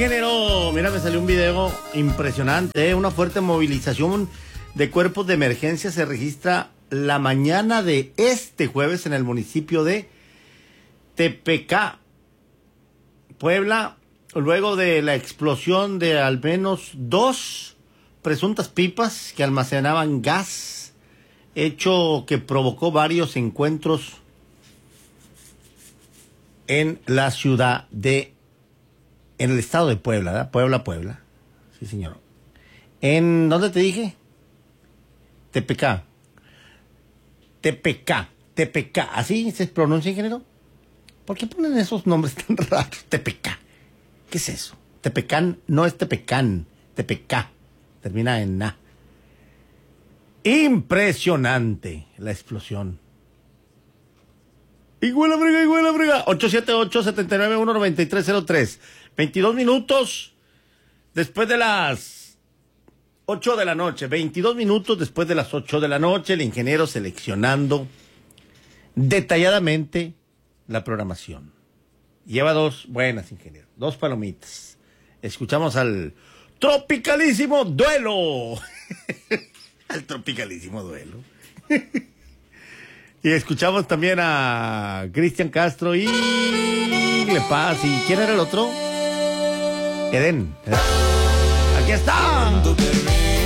ingeniero. Mira, me salió un video impresionante, ¿eh? Una fuerte movilización de cuerpos de emergencia se registra la mañana de este jueves en el municipio de Tepecá, Puebla, luego de la explosión de al menos 2 presuntas pipas que almacenaban gas, hecho que provocó varios encuentros en la ciudad en el estado de Puebla, ¿verdad? Puebla. Sí, señor. ¿En dónde te dije? Tepecá. ¿Así se pronuncia, ingeniero? ¿Por qué ponen esos nombres tan raros? Tepecá. ¿Qué es eso? Tepecán no es Tepecán. Tepecá. Termina en na. Impresionante la explosión. Igual la brega. 878-791-9303. 22 minutos después de las 8 de la noche. 22 minutos después de las 8 de la noche. El ingeniero seleccionando detalladamente la programación. Lleva 2 buenas, ingeniero. 2 palomitas. Escuchamos al tropicalísimo duelo. Al tropicalísimo duelo. Y escuchamos también a Cristian Castro y Le Paz. ¿Y quién era el otro? Edén. Aquí está.